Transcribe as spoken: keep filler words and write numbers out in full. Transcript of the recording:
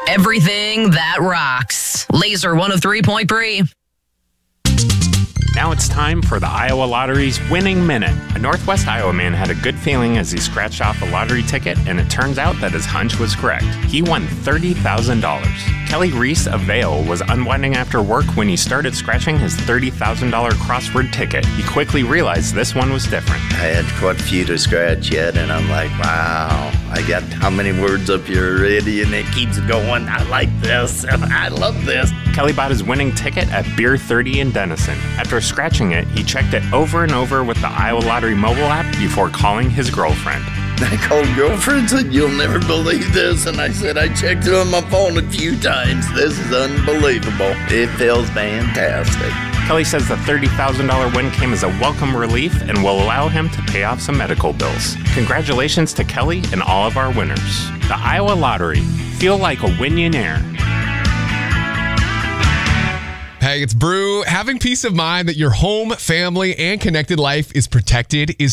Everything that rocks. Laser one oh three point three. Now it's time for the Iowa Lottery's Winning Minute. A Northwest Iowa man had a good feeling as he scratched off a lottery ticket, and it turns out that his hunch was correct. He won thirty thousand dollars. Kelly Reese of Vail was unwinding after work when he started scratching his thirty thousand dollars crossword ticket. He quickly realized this one was different. I had quite a few to scratch yet, and I'm like, wow, I got how many words up here already, and it keeps going. I like this. I love this. Kelly bought his winning ticket at Beer thirty in Denison. After scratching it, he checked it over and over with the Iowa Lottery mobile app before calling his girlfriend. I called girlfriend and said, you'll never believe this. And I said, I checked it on my phone a few times. This is unbelievable. It feels fantastic. Kelly says the thirty thousand dollars win came as a welcome relief and will allow him to pay off some medical bills. Congratulations to Kelly and all of our winners. The Iowa Lottery. Feel like a winionaire. Hey, it's Brew. Having peace of mind that your home, family, and connected life is protected is